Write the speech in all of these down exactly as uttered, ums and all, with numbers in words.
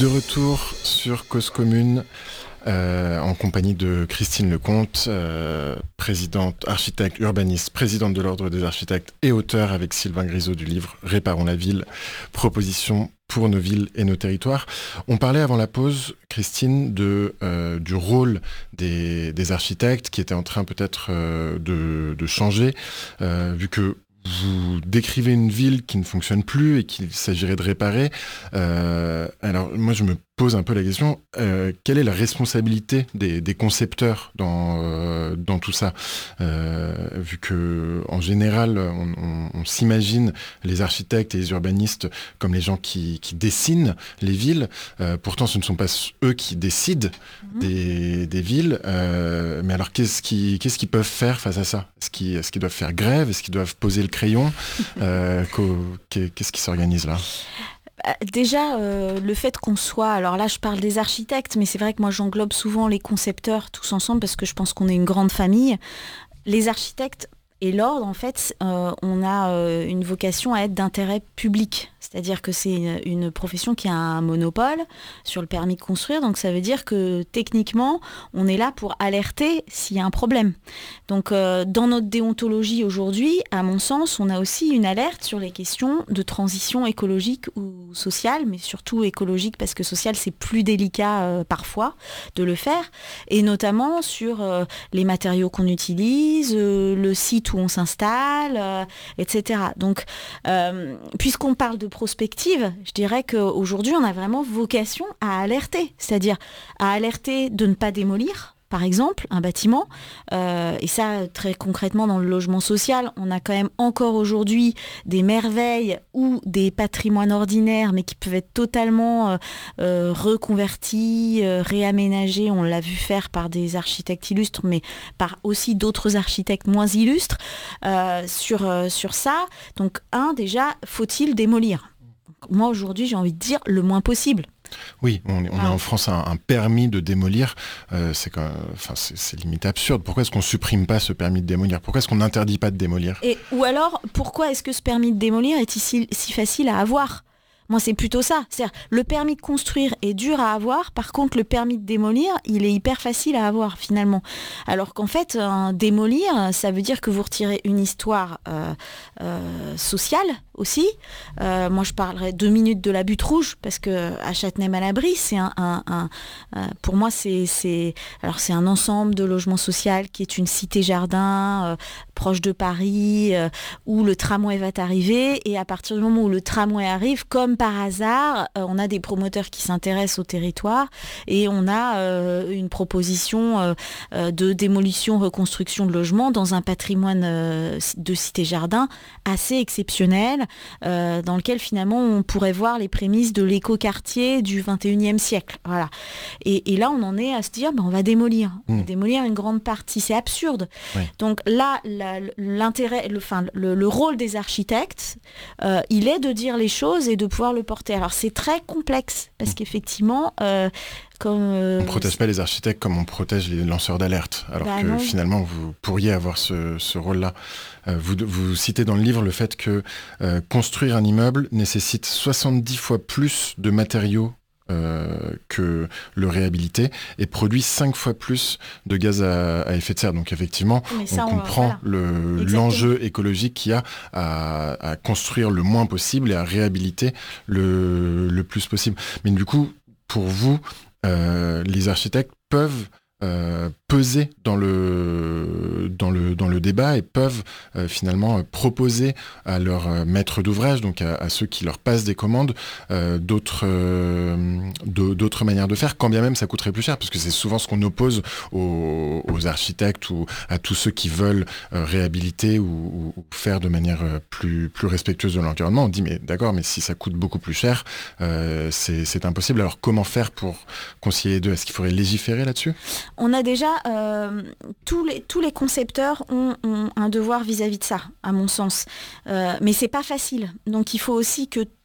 De retour sur Cause Commune, euh, en compagnie de Christine Lecomte, euh, présidente, architecte, urbaniste, présidente de l'Ordre des architectes et auteure avec Sylvain Grisot du livre « Réparons la ville, propositions pour nos villes et nos territoires ». On parlait avant la pause, Christine, de, euh, du rôle des, des architectes qui était en train peut-être euh, de, de changer, euh, vu que vous décrivez une ville qui ne fonctionne plus et qu'il s'agirait de réparer. Euh, alors, moi, je me pose un peu la question, euh, quelle est la responsabilité des, des concepteurs dans, euh, dans tout ça, euh, vu que en général, on, on, on s'imagine les architectes et les urbanistes comme les gens qui, qui dessinent les villes. Euh, pourtant, ce ne sont pas eux qui décident mmh. des, des villes. Euh, mais alors, qu'est-ce qu'ils, qu'est-ce qu'ils peuvent faire face à ça ? Est-ce qu'ils, est-ce qu'ils doivent faire grève ? Est-ce qu'ils doivent poser le crayon ? euh, Qu'est-ce qui s'organise là ? Déjà, euh, le fait qu'on soit... Alors là, je parle des architectes, mais c'est vrai que moi, j'englobe souvent les concepteurs tous ensemble parce que je pense qu'on est une grande famille. Les architectes et l'ordre, en fait, euh, on a euh, une vocation à être d'intérêt public. C'est-à-dire que c'est une, une profession qui a un monopole sur le permis de construire. Donc ça veut dire que techniquement, on est là pour alerter s'il y a un problème. Donc euh, dans notre déontologie aujourd'hui, à mon sens, on a aussi une alerte sur les questions de transition écologique ou sociale, mais surtout écologique parce que sociale, c'est plus délicat euh, parfois de le faire. Et notamment sur euh, les matériaux qu'on utilise, euh, le site où on s'installe, euh, et cetera. Donc, euh, puisqu'on parle de prospective, je dirais qu'aujourd'hui, on a vraiment vocation à alerter, c'est-à-dire à alerter de ne pas démolir, par exemple, un bâtiment. Euh, et ça, très concrètement, dans le logement social, on a quand même encore aujourd'hui des merveilles ou des patrimoines ordinaires, mais qui peuvent être totalement euh, euh, reconvertis, euh, réaménagés. On l'a vu faire par des architectes illustres, mais par aussi d'autres architectes moins illustres euh, sur, euh, sur ça. Donc, un, déjà, faut-il démolir ? Moi, aujourd'hui, j'ai envie de dire le moins possible. Oui, on, on a en France un, un permis de démolir, euh, c'est, quand, enfin, c'est, c'est limite absurde. Pourquoi est-ce qu'on ne supprime pas ce permis de démolir ? Pourquoi est-ce qu'on n'interdit pas de démolir ? Et, ou alors, pourquoi est-ce que ce permis de démolir est si, si facile à avoir ? Moi, c'est plutôt ça. C'est-à-dire, le permis de construire est dur à avoir. Par contre, le permis de démolir, il est hyper facile à avoir, finalement. Alors qu'en fait, un démolir, ça veut dire que vous retirez une histoire euh, euh, sociale aussi. Euh, moi, je parlerai deux minutes de la Butte Rouge, parce qu'à Châtenay-Malabry, c'est un, un, un, un, pour moi, c'est, c'est, alors c'est un ensemble de logements sociaux qui est une cité-jardin euh, proche de Paris, euh, où le tramway va arriver. Et à partir du moment où le tramway arrive, comme par hasard, euh, on a des promoteurs qui s'intéressent au territoire et on a euh, une proposition euh, euh, de démolition, reconstruction de logements dans un patrimoine euh, de cité-jardin assez exceptionnel, euh, dans lequel finalement on pourrait voir les prémices de l'écoquartier du vingt et unième siècle. Voilà. Et, et là, on en est à se dire, ben, on va démolir. On va mmh. démolir une grande partie. C'est absurde. Oui. Donc là, la, l'intérêt, le, enfin, le, le rôle des architectes, euh, il est de dire les choses et de pouvoir le porter. Alors c'est très complexe parce mmh. qu'effectivement, euh, comme euh, on ne protège pas les architectes comme on protège les lanceurs d'alerte, alors bah que non. finalement vous pourriez avoir ce, ce rôle-là. Euh, vous, vous citez dans le livre le fait que euh, construire un immeuble nécessite soixante-dix fois plus de matériaux Euh, que le réhabiliter et produit cinq fois plus de gaz à, à effet de serre. Donc effectivement, ça, on, on comprend voilà. le, l'enjeu écologique qu'il y a à, à construire le moins possible et à réhabiliter le, le plus possible. Mais du coup, pour vous, euh, les architectes peuvent Euh, peser dans le, dans, le, dans le débat et peuvent euh, finalement euh, proposer à leurs euh, maîtres d'ouvrage, donc à, à ceux qui leur passent des commandes, euh, d'autres, euh, de, d'autres manières de faire, quand bien même ça coûterait plus cher, parce que c'est souvent ce qu'on oppose aux, aux architectes ou à tous ceux qui veulent euh, réhabiliter ou, ou faire de manière euh, plus, plus respectueuse de l'environnement. On dit, mais d'accord, mais si ça coûte beaucoup plus cher, euh, c'est, c'est impossible. Alors comment faire pour concilier les deux ? Est-ce qu'il faudrait légiférer là-dessus ? On a déjà, euh, tous, les, tous les concepteurs ont, ont un devoir vis-à-vis de ça, à mon sens. Euh, mais c'est pas facile. Donc il faut aussi que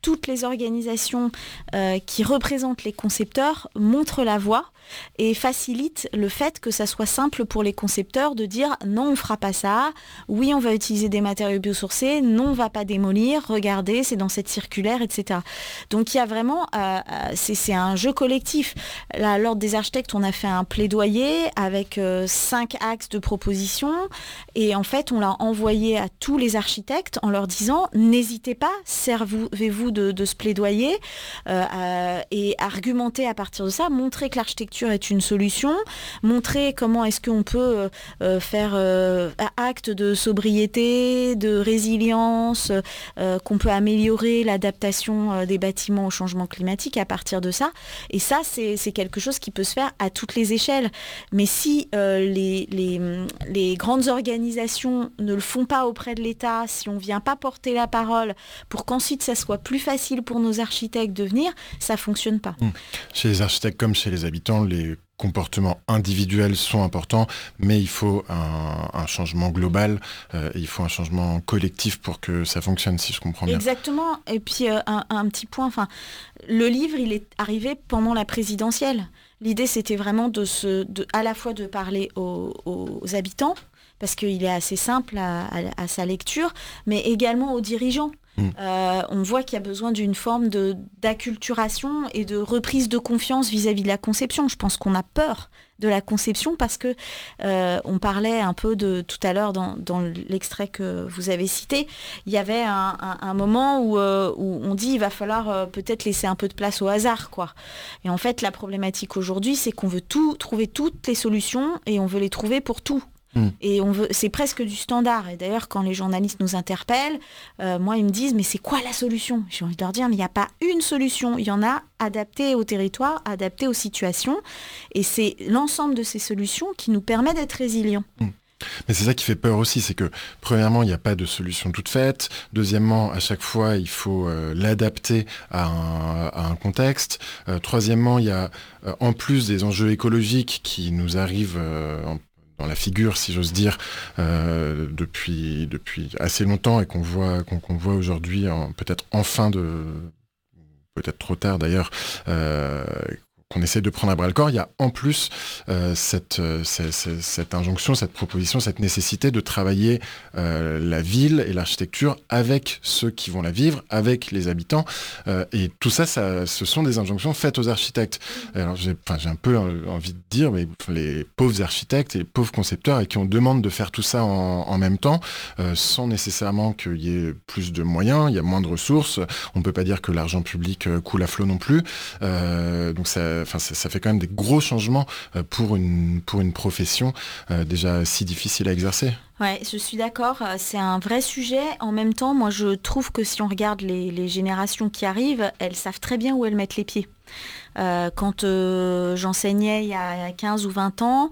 toutes les organisations euh, qui représentent les concepteurs montrent la voie et facilitent le fait que ça soit simple pour les concepteurs de dire non, on ne fera pas ça, oui, on va utiliser des matériaux biosourcés, non, on ne va pas démolir, regardez, c'est dans cette circulaire, et cetera. Donc il y a vraiment, euh, c'est, c'est un jeu collectif. Là, à l'Ordre des architectes, on a fait un plaidoyer avec euh, cinq axes de propositions et en fait, on l'a envoyé à tous les architectes en leur disant n'hésitez pas, servez-vous de, de ce plaidoyer euh, euh, et argumentez à partir de ça, montrez que l'architecture est une solution, montrer comment est-ce qu'on peut euh, faire euh, acte de sobriété, de résilience, euh, qu'on peut améliorer l'adaptation euh, des bâtiments au changement climatique à partir de ça. Et ça, c'est, c'est quelque chose qui peut se faire à toutes les échelles. Mais si euh, les, les, les grandes organisations ne le font pas auprès de l'État, si on ne vient pas porter la parole pour qu'ensuite ça soit plus facile pour nos architectes de venir, ça ne fonctionne pas. Chez les architectes comme chez les habitants, les comportements individuels sont importants, mais il faut un, un changement global, euh, il faut un changement collectif pour que ça fonctionne, si je comprends bien. Exactement. Et puis euh, un, un petit point, enfin, le livre, il est arrivé pendant la présidentielle. L'idée, c'était vraiment de se, de, à la fois de parler aux, aux habitants, parce qu'il est assez simple à, à, à sa lecture, mais également aux dirigeants. Mmh. Euh, on voit qu'il y a besoin d'une forme de, d'acculturation et de reprise de confiance vis-à-vis de la conception. Je pense qu'on a peur de la conception parce que euh, on parlait un peu de tout à l'heure dans, dans l'extrait que vous avez cité, il y avait un, un, un moment où, euh, où on dit il va falloir euh, peut-être laisser un peu de place au hasard, quoi. Et en fait, la problématique aujourd'hui, c'est qu'on veut tout, trouver toutes les solutions et on veut les trouver pour tout. Mmh. Et on veut, c'est presque du standard. Et d'ailleurs, quand les journalistes nous interpellent, euh, moi, ils me disent, mais c'est quoi la solution ? J'ai envie de leur dire, mais il n'y a pas une solution. Il y en a adaptées au territoire, adaptées aux situations. Et c'est l'ensemble de ces solutions qui nous permet d'être résilients. Mmh. Mais c'est ça qui fait peur aussi, c'est que premièrement, il n'y a pas de solution toute faite. Deuxièmement, à chaque fois, il faut euh, l'adapter à un, à un contexte. Euh, troisièmement, il y a euh, en plus des enjeux écologiques qui nous arrivent euh, en dans la figure, si j'ose dire, euh, depuis, depuis assez longtemps et qu'on voit, qu'on, qu'on voit aujourd'hui, en, peut-être en fin de... peut-être trop tard d'ailleurs, euh, qu'on essaie de prendre à bras-le-corps, il y a en plus euh, cette, euh, cette, cette injonction, cette proposition, cette nécessité de travailler euh, la ville et l'architecture avec ceux qui vont la vivre, avec les habitants. Euh, et tout ça, ça, ce sont des injonctions faites aux architectes. Alors j'ai, enfin, j'ai un peu envie de dire, mais les pauvres architectes et les pauvres concepteurs et qui on demande de faire tout ça en, en même temps, euh, sans nécessairement qu'il y ait plus de moyens, il y a moins de ressources. On ne peut pas dire que l'argent public coule à flot non plus. Euh, donc ça Enfin, ça, ça fait quand même des gros changements pour une, pour une profession euh, déjà si difficile à exercer. Ouais, je suis d'accord, c'est un vrai sujet. En même temps, moi je trouve que si on regarde les, les générations qui arrivent, elles savent très bien où elles mettent les pieds. Euh, quand euh, j'enseignais il y a quinze ou vingt ans,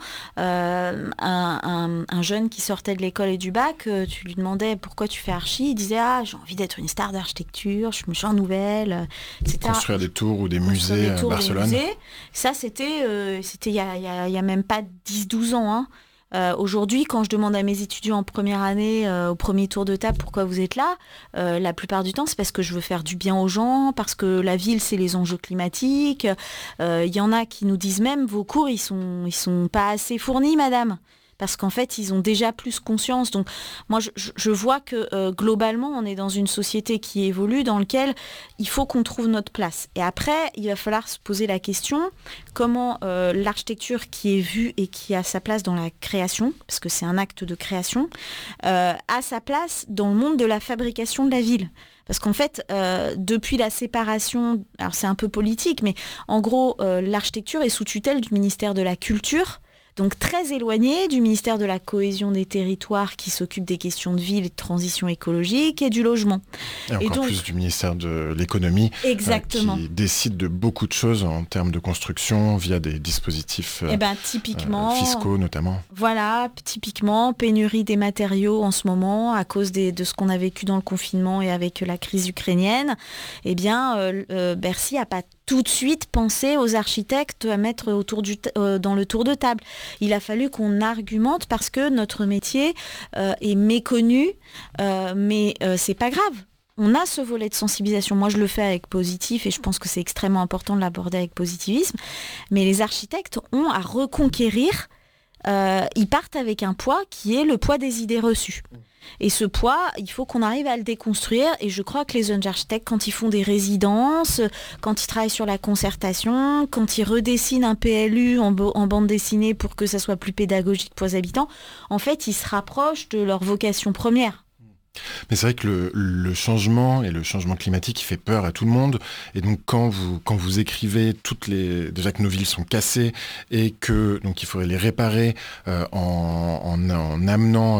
euh, un, un, un jeune qui sortait de l'école et du bac, euh, tu lui demandais pourquoi tu fais archi, il disait ah j'ai envie d'être une star d'architecture, je me sens nouvelle, et cetera. Construire des tours ou des musées à Barcelone. Musées. Ça c'était, euh, c'était il y a, il y a, il y a même pas dix douze ans, hein. Euh, aujourd'hui, quand je demande à mes étudiants en première année, euh, au premier tour de table, pourquoi vous êtes là, euh, la plupart du temps, c'est parce que je veux faire du bien aux gens, parce que la ville, c'est les enjeux climatiques. Il euh, y en a qui nous disent même, vos cours, ils sont, ils sont pas assez fournis, madame. Parce qu'en fait, ils ont déjà plus conscience. Donc, moi, je, je vois que euh, globalement, on est dans une société qui évolue, dans laquelle il faut qu'on trouve notre place. Et après, il va falloir se poser la question, comment euh, l'architecture qui est vue et qui a sa place dans la création, parce que c'est un acte de création, euh, a sa place dans le monde de la fabrication de la ville. Parce qu'en fait, euh, depuis la séparation, alors c'est un peu politique, mais en gros, euh, l'architecture est sous tutelle du ministère de la Culture, donc très éloigné du ministère de la Cohésion des Territoires qui s'occupe des questions de ville et de transition écologique et du logement. Et encore et donc, plus du ministère de l'Économie exactement. Euh, qui décide de beaucoup de choses en termes de construction via des dispositifs euh, eh ben, typiquement, euh, fiscaux notamment. Voilà, typiquement, pénurie des matériaux en ce moment à cause des, de ce qu'on a vécu dans le confinement et avec la crise ukrainienne. Eh bien, euh, euh, Bercy n'a pas tout de suite pensé aux architectes à mettre autour du t- euh, dans le tour de table. Il a fallu qu'on argumente parce que notre métier euh, est méconnu, euh, mais euh, c'est pas grave. on a ce volet de sensibilisation. Moi, je le fais avec positif et je pense que c'est extrêmement important de l'aborder avec positivisme. Mais les architectes ont à reconquérir, euh, ils partent avec un poids qui est le poids des idées reçues. Et ce poids, il faut qu'on arrive à le déconstruire. Et je crois que les jeunes architectes, quand ils font des résidences, quand ils travaillent sur la concertation, quand ils redessinent un P L U en, bo- en bande dessinée pour que ça soit plus pédagogique pour les habitants, en fait, ils se rapprochent de leur vocation première. Mais c'est vrai que le, le changement et le changement climatique, il fait peur à tout le monde. Et donc, quand vous, quand vous écrivez toutes les, déjà que nos villes sont cassées et que donc il faudrait les réparer euh, en, en, en amenant,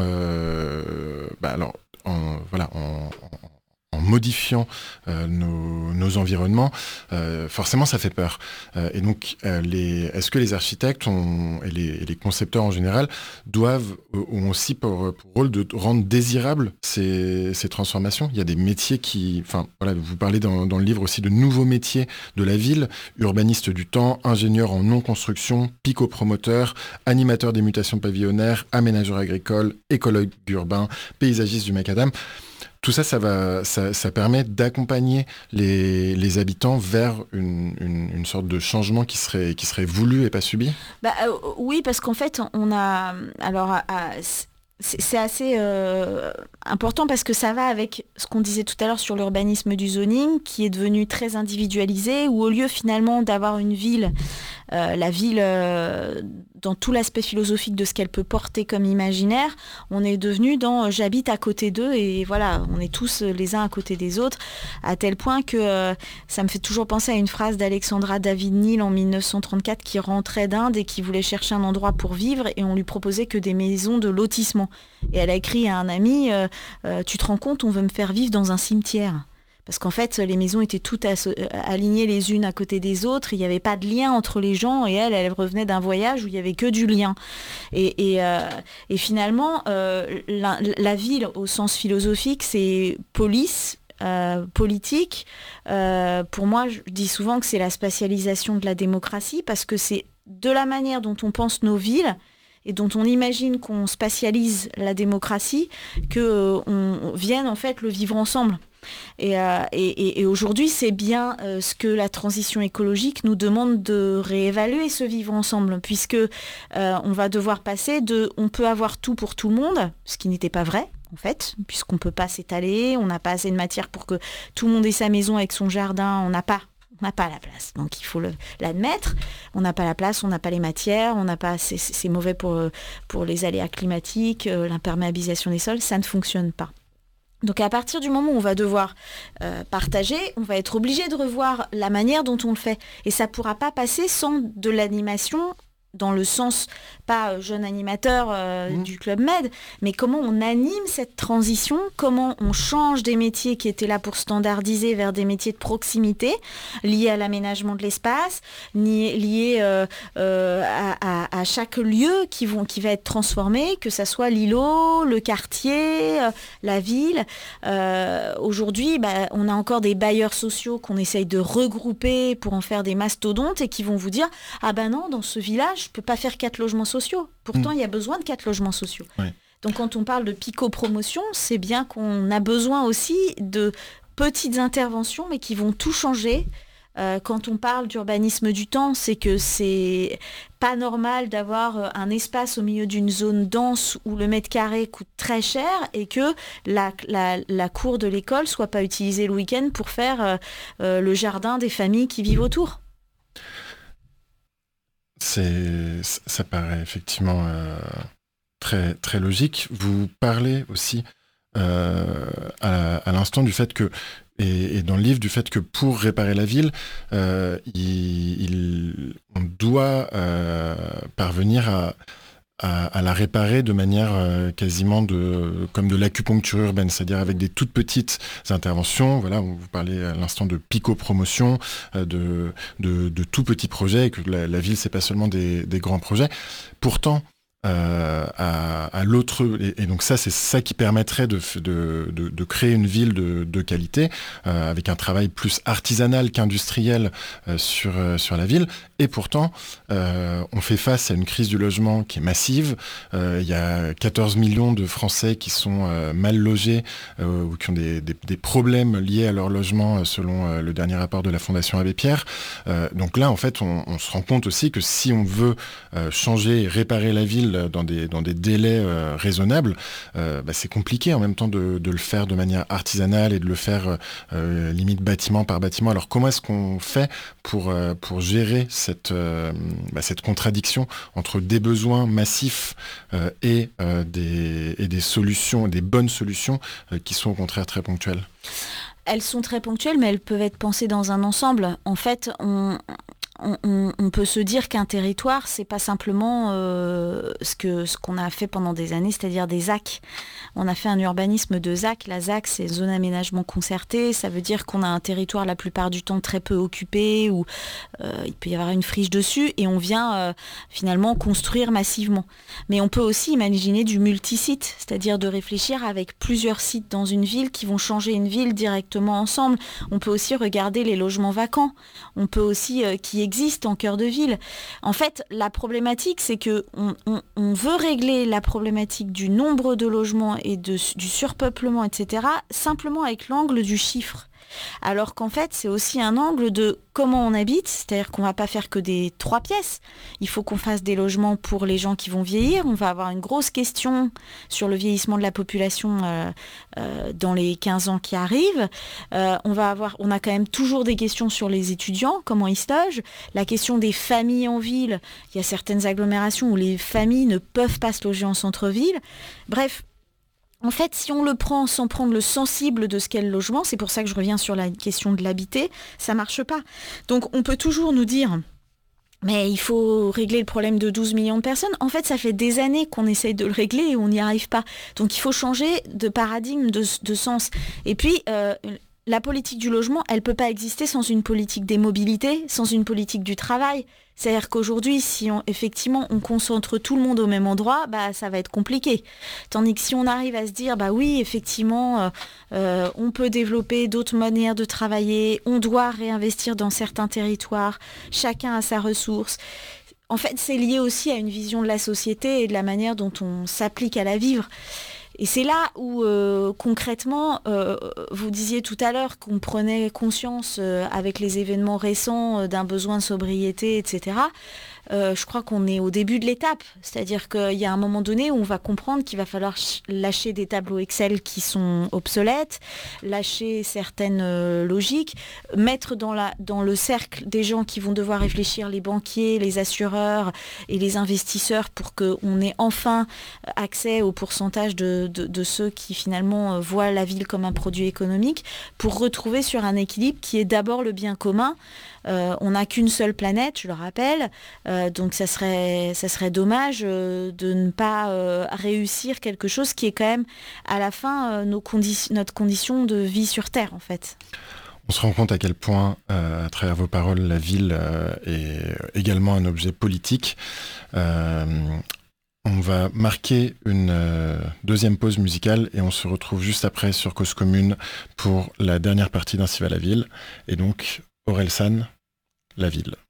euh, bah alors, en, voilà, en, en en modifiant euh, nos, nos environnements, euh, forcément ça fait peur. Euh, et donc, euh, les, est-ce que les architectes ont, et, les, et les concepteurs en général doivent, ont aussi pour, pour rôle de rendre désirables ces, ces transformations ? Il y a des métiers qui... Enfin, voilà, vous parlez dans, dans le livre aussi de nouveaux métiers de la ville, urbaniste du temps, ingénieur en non-construction, picopromoteur, animateur des mutations pavillonnaires, aménageur agricole, écologue urbain, paysagiste du macadam. Tout ça, ça, va, ça, ça permet d'accompagner les, les habitants vers une, une, une sorte de changement qui serait, qui serait voulu et pas subi ? Bah, euh, oui, parce qu'en fait, on a... Alors, à, à, c'est, c'est assez euh, important parce que ça va avec ce qu'on disait tout à l'heure sur l'urbanisme du zoning, qui est devenu très individualisé, où au lieu finalement d'avoir une ville, euh, la ville... Euh, dans tout l'aspect philosophique de ce qu'elle peut porter comme imaginaire, on est devenu dans euh, j'habite à côté d'eux et voilà, on est tous les uns à côté des autres, à tel point que euh, ça me fait toujours penser à une phrase d'Alexandra David-Néel en dix-neuf cent trente-quatre qui rentrait d'Inde et qui voulait chercher un endroit pour vivre et on lui proposait que des maisons de lotissement. Et elle a écrit à un ami euh, euh, « Tu te rends compte, on veut me faire vivre dans un cimetière ». Parce qu'en fait, les maisons étaient toutes as- alignées les unes à côté des autres. Il n'y avait pas de lien entre les gens. Et elle, elle revenait d'un voyage où il n'y avait que du lien. Et, et, euh, et finalement, euh, la, la ville, au sens philosophique, c'est police, euh, politique. Euh, pour moi, je dis souvent que c'est la spatialisation de la démocratie parce que c'est de la manière dont on pense nos villes et dont on imagine qu'on spatialise la démocratie qu'on euh, vienne en fait le vivre ensemble. Et, euh, et, et aujourd'hui, c'est bien euh, ce que la transition écologique nous demande de réévaluer ce vivre ensemble, puisque euh, on va devoir passer de on peut avoir tout pour tout le monde, ce qui n'était pas vrai en fait, puisqu'on ne peut pas s'étaler, on n'a pas assez de matière pour que tout le monde ait sa maison avec son jardin, on n'a pas. On n'a pas la place, donc il faut le, l'admettre. On n'a pas la place, on n'a pas les matières, on n'a pas, c'est, c'est mauvais pour, pour les aléas climatiques, euh, l'imperméabilisation des sols, ça ne fonctionne pas. Donc à partir du moment où on va devoir euh, partager, on va être obligé de revoir la manière dont on le fait. Et ça ne pourra pas passer sans de l'animation, dans le sens, pas jeune animateur euh, mmh. du Club Med, mais comment on anime cette transition, comment on change des métiers qui étaient là pour standardiser vers des métiers de proximité, liés à l'aménagement de l'espace, liés euh, euh, à, à, à chaque lieu qui, vont, qui va être transformé, que ça soit l'îlot, le quartier, euh, la ville. Euh, aujourd'hui, bah, on a encore des bailleurs sociaux qu'on essaye de regrouper pour en faire des mastodontes et qui vont vous dire « Ah ben non, dans ce village, je ne peux pas faire quatre logements sociaux. Pourtant, mmh. il y a besoin de quatre logements sociaux. Ouais. » Donc, quand on parle de pico-promotion, c'est bien qu'on a besoin aussi de petites interventions, mais qui vont tout changer. Euh, quand on parle d'urbanisme du temps, c'est que c'est pas normal d'avoir un espace au milieu d'une zone dense où le mètre carré coûte très cher et que la, la, la cour de l'école soit pas utilisée le week-end pour faire euh, euh, le jardin des familles qui vivent autour. C'est, ça paraît effectivement euh, très, très logique. Vous parlez aussi euh, à, à l'instant du fait que, et, et dans le livre, du fait que pour réparer la ville, euh, il, il, on doit euh, parvenir à, à, à la réparer de manière euh, quasiment de, comme de l'acupuncture urbaine, c'est-à-dire avec des toutes petites interventions. Voilà, vous parlez à l'instant de pico-promotion, euh, de, de, de tout petits projets, et que la, la ville, c'est pas seulement des, des grands projets. Pourtant, euh, à, à l'autre. Et, et donc ça, c'est ça qui permettrait de, de, de, de créer une ville de, de qualité, euh, avec un travail plus artisanal qu'industriel euh, sur, euh, sur la ville. Et pourtant, euh, on fait face à une crise du logement qui est massive. Euh, il y a quatorze millions de Français qui sont euh, mal logés euh, ou qui ont des, des, des problèmes liés à leur logement, selon euh, le dernier rapport de la Fondation Abbé Pierre. Euh, donc là, en fait, on, on se rend compte aussi que si on veut euh, changer et réparer la ville dans des, dans des délais euh, raisonnables, euh, bah, c'est compliqué en même temps de, de le faire de manière artisanale et de le faire euh, limite bâtiment par bâtiment. Alors comment est-ce qu'on fait pour, euh, pour gérer cette, euh, bah, cette contradiction entre des besoins massifs euh, et, euh, des, et des solutions, des bonnes solutions euh, qui sont au contraire très ponctuelles? Elles sont très ponctuelles, mais elles peuvent être pensées dans un ensemble. En fait, on... On, on, on peut se dire qu'un territoire, c'est pas simplement euh, ce que ce qu'on a fait pendant des années, c'est-à-dire des Z A C. On a fait un urbanisme de Z A C. La Z A C, c'est zone aménagement concerté. Ça veut dire qu'on a un territoire la plupart du temps très peu occupé, où euh, il peut y avoir une friche dessus, et on vient euh, finalement construire massivement. Mais on peut aussi imaginer du multisite, c'est-à-dire de réfléchir avec plusieurs sites dans une ville qui vont changer une ville directement ensemble. On peut aussi regarder les logements vacants. On peut aussi euh, qui existe en cœur de ville. En fait, la problématique, c'est que on, on, on veut régler la problématique du nombre de logements et de, du surpeuplement, et cetera, simplement avec l'angle du chiffre. Alors qu'en fait, c'est aussi un angle de comment on habite, c'est-à-dire qu'on ne va pas faire que des trois pièces. Il faut qu'on fasse des logements pour les gens qui vont vieillir. On va avoir une grosse question sur le vieillissement de la population euh, euh, dans les quinze ans qui arrivent. Euh, on va avoir, on a quand même toujours des questions sur les étudiants, comment ils se logent. La question des familles en ville. Il y a certaines agglomérations où les familles ne peuvent pas se loger en centre-ville. Bref. En fait, si on le prend sans prendre le sensible de ce qu'est le logement, c'est pour ça que je reviens sur la question de l'habiter, ça marche pas. Donc on peut toujours nous dire, mais il faut régler le problème de douze millions de personnes. En fait, ça fait des années qu'on essaye de le régler et on n'y arrive pas. Donc il faut changer de paradigme, de, de sens. Et puis... Euh, la politique du logement, elle ne peut pas exister sans une politique des mobilités, sans une politique du travail. C'est-à-dire qu'aujourd'hui, si on, effectivement on concentre tout le monde au même endroit, bah, ça va être compliqué. Tandis que si on arrive à se dire, bah oui, effectivement, euh, euh, on peut développer d'autres manières de travailler, on doit réinvestir dans certains territoires, chacun a sa ressource. En fait, c'est lié aussi à une vision de la société et de la manière dont on s'applique à la vivre. Et c'est là où, euh, concrètement, euh, vous disiez tout à l'heure qu'on prenait conscience, euh, avec les événements récents, euh, d'un besoin de sobriété, et cetera. Euh, je crois qu'on est au début de l'étape. C'est-à-dire qu'il y a un moment donné où on va comprendre qu'il va falloir ch- lâcher des tableaux Excel qui sont obsolètes, lâcher certaines euh, logiques, mettre dans, la, dans le cercle des gens qui vont devoir réfléchir, les banquiers, les assureurs et les investisseurs, pour qu'on ait enfin accès au pourcentage de, de, de ceux qui finalement euh, voient la ville comme un produit économique, pour retrouver sur un équilibre qui est d'abord le bien commun. Euh, on n'a qu'une seule planète, je le rappelle, euh, donc ça serait, ça serait dommage euh, de ne pas euh, réussir quelque chose qui est quand même à la fin euh, nos condi- notre condition de vie sur Terre, en fait. On se rend compte à quel point, euh, à travers vos paroles, la ville euh, est également un objet politique. Euh, on va marquer une euh, deuxième pause musicale et on se retrouve juste après sur Cause Commune pour la dernière partie d'Ainsi va la ville. Et donc, Orelsan, la ville.